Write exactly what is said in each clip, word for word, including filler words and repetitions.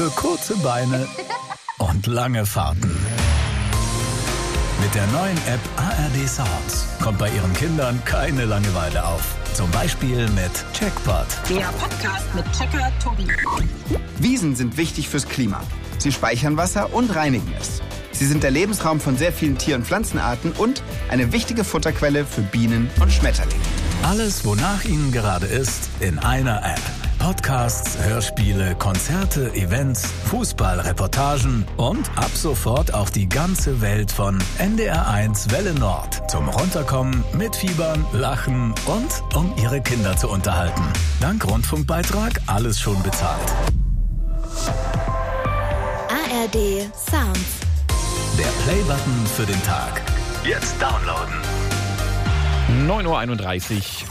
Für kurze Beine und lange Fahrten. Mit der neuen App A R D Sounds kommt bei Ihren Kindern keine Langeweile auf. Zum Beispiel mit Checkpot. Der Podcast mit Checker Tobi. Wiesen sind wichtig fürs Klima. Sie speichern Wasser und reinigen es. Sie sind der Lebensraum von sehr vielen Tier- und Pflanzenarten und eine wichtige Futterquelle für Bienen und Schmetterlinge. Alles, wonach Ihnen gerade ist, in einer App. Podcasts, Hörspiele, Konzerte, Events, Fußball-Reportagen und ab sofort auch die ganze Welt von N D R eins Welle Nord. Zum Runterkommen, mitfiebern, lachen und um Ihre Kinder zu unterhalten. Dank Rundfunkbeitrag alles schon bezahlt. A R D Sounds. Der Play-Button für den Tag. Jetzt downloaden. neun Uhr einunddreißig.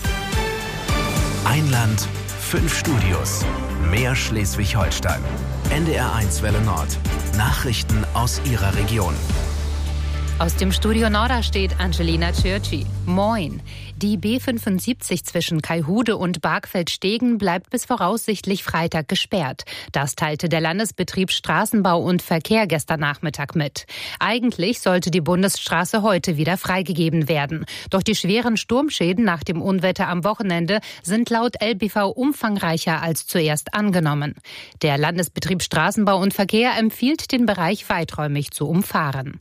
Ein Land, fünf Studios. Mehr Schleswig-Holstein. N D R eins Welle Nord. Nachrichten aus Ihrer Region. Aus dem Studio Norderstedt Angelina Churchi. Moin. Die B fünfundsiebzig zwischen Kaihude und Bargfeld-Stegen bleibt bis voraussichtlich Freitag gesperrt. Das teilte der Landesbetrieb Straßenbau und Verkehr gestern Nachmittag mit. Eigentlich sollte die Bundesstraße heute wieder freigegeben werden. Doch die schweren Sturmschäden nach dem Unwetter am Wochenende sind laut L B V umfangreicher als zuerst angenommen. Der Landesbetrieb Straßenbau und Verkehr empfiehlt, den Bereich weiträumig zu umfahren.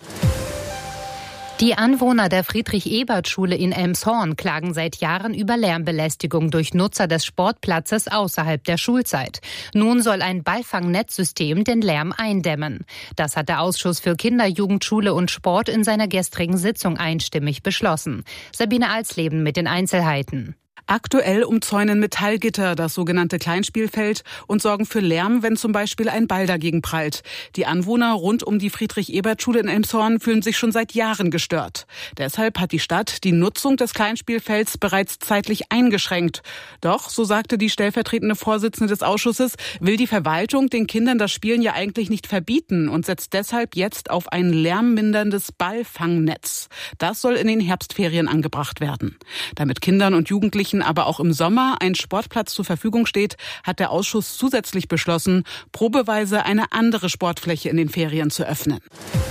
Die Anwohner der Friedrich-Ebert-Schule in Elmshorn klagen seit Jahren über Lärmbelästigung durch Nutzer des Sportplatzes außerhalb der Schulzeit. Nun soll ein Ballfangnetzsystem den Lärm eindämmen. Das hat der Ausschuss für Kinder, Jugend, Schule und Sport in seiner gestrigen Sitzung einstimmig beschlossen. Sabine Alsleben mit den Einzelheiten. Aktuell umzäunen Metallgitter das sogenannte Kleinspielfeld und sorgen für Lärm, wenn zum Beispiel ein Ball dagegen prallt. Die Anwohner rund um die Friedrich-Ebert-Schule in Elmshorn fühlen sich schon seit Jahren gestört. Deshalb hat die Stadt die Nutzung des Kleinspielfelds bereits zeitlich eingeschränkt. Doch, so sagte die stellvertretende Vorsitzende des Ausschusses, will die Verwaltung den Kindern das Spielen ja eigentlich nicht verbieten und setzt deshalb jetzt auf ein lärmminderndes Ballfangnetz. Das soll in den Herbstferien angebracht werden. Damit Kindern und Jugendlichen aber auch im Sommer ein Sportplatz zur Verfügung steht, hat der Ausschuss zusätzlich beschlossen, probeweise eine andere Sportfläche in den Ferien zu öffnen.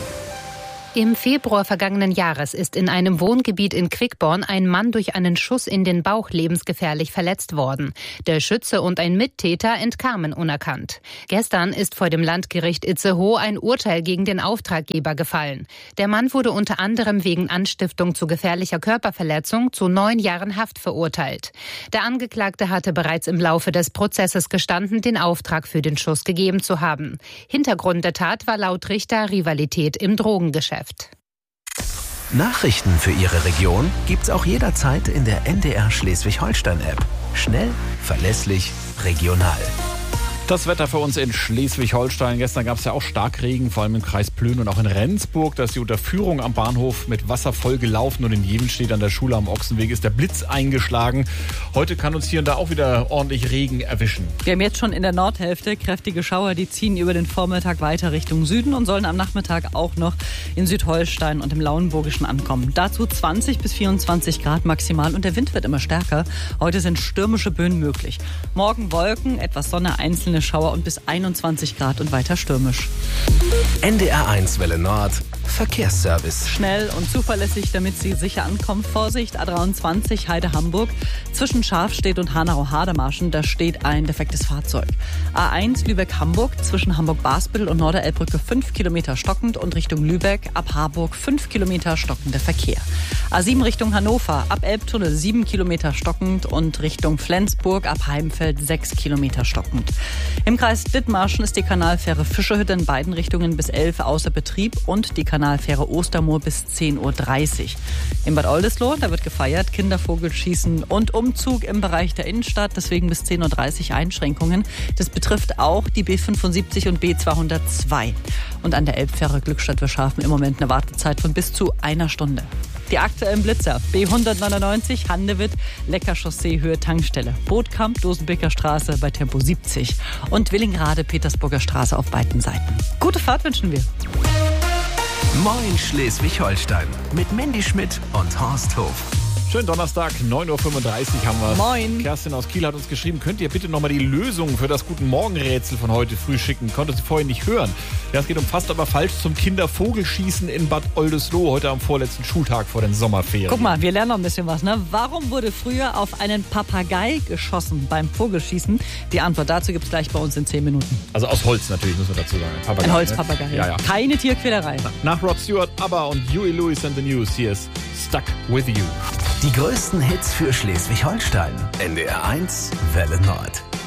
Im Februar vergangenen Jahres ist in einem Wohngebiet in Quickborn ein Mann durch einen Schuss in den Bauch lebensgefährlich verletzt worden. Der Schütze und ein Mittäter entkamen unerkannt. Gestern ist vor dem Landgericht Itzehoe ein Urteil gegen den Auftraggeber gefallen. Der Mann wurde unter anderem wegen Anstiftung zu gefährlicher Körperverletzung zu neun Jahren Haft verurteilt. Der Angeklagte hatte bereits im Laufe des Prozesses gestanden, den Auftrag für den Schuss gegeben zu haben. Hintergrund der Tat war laut Richter Rivalität im Drogengeschäft. Nachrichten für Ihre Region gibt's auch jederzeit in der N D R Schleswig-Holstein-App. Schnell, verlässlich, regional. Das Wetter für uns in Schleswig-Holstein. Gestern gab es ja auch Starkregen, vor allem im Kreis Plön und auch in Rendsburg. Da ist die Unterführung am Bahnhof mit Wasser voll gelaufen und in Jevenstedt an der Schule am Ochsenweg ist der Blitz eingeschlagen. Heute kann uns hier und da auch wieder ordentlich Regen erwischen. Wir haben jetzt schon in der Nordhälfte kräftige Schauer, die ziehen über den Vormittag weiter Richtung Süden und sollen am Nachmittag auch noch in Südholstein und im Lauenburgischen ankommen. Dazu zwanzig bis vierundzwanzig Grad maximal und der Wind wird immer stärker. Heute sind stürmische Böen möglich. Morgen Wolken, etwas Sonne, einzelne Schauer und bis einundzwanzig Grad und weiter stürmisch. N D R eins Welle Nord, Verkehrsservice. Schnell und zuverlässig, damit Sie sicher ankommen. Vorsicht, A dreiundzwanzig Heide-Hamburg. Zwischen Scharfstedt und Hanau-Hadermarschen, da steht ein defektes Fahrzeug. A eins Lübeck-Hamburg, zwischen Hamburg-Basbüttel und Norderelbbrücke fünf Kilometer stockend und Richtung Lübeck ab Harburg fünf Kilometer stockender Verkehr. A sieben Richtung Hannover, ab Elbtunnel sieben Kilometer stockend und Richtung Flensburg ab Heimfeld sechs Kilometer stockend. Im Kreis Dithmarschen ist die Kanalfähre Fischerhütte in beiden Richtungen bis elf außer Betrieb und die Kanalfähre Ostermoor bis zehn Uhr dreißig. In Bad Oldesloe, da wird gefeiert, Kindervogelschießen und Umzug im Bereich der Innenstadt, deswegen bis zehn Uhr dreißig Einschränkungen. Das betrifft auch die B fünfundsiebzig und B zweihundertzwei. Und an der Elbfähre Glückstadt-Wirschhafen im Moment eine Wartezeit von bis zu einer Stunde. Die aktuellen Blitzer. B hundertneunundneunzig, Handewitt, Leckerchaussee, Höhe Tankstelle. Bootkamp, Dosenbeker Straße bei Tempo siebzig. Und Willingrade, Petersburger Straße auf beiden Seiten. Gute Fahrt wünschen wir. Moin Schleswig-Holstein mit Mandy Schmidt und Horst Hof. Schönen Donnerstag, neun Uhr fünfunddreißig haben wir. Moin. Kerstin aus Kiel hat uns geschrieben, könnt ihr bitte nochmal die Lösung für das Guten-Morgen-Rätsel von heute früh schicken? Konnte sie vorhin nicht hören. Ja, es geht um fast aber falsch zum Kindervogelschießen in Bad Oldesloe, heute am vorletzten Schultag vor den Sommerferien. Guck mal, wir lernen noch ein bisschen was, ne? Warum wurde früher auf einen Papagei geschossen beim Vogelschießen? Die Antwort dazu gibt es gleich bei uns in zehn Minuten. Also aus Holz natürlich, muss man dazu sagen. Papagei, Ein Holzpapagei. Ne? Ja, ja. Keine Tierquälerei. Nach Rod Stewart, ABBA und Huey Lewis and the News, hier ist Stuck With You. Die größten Hits für Schleswig-Holstein. N D R eins Welle Nord.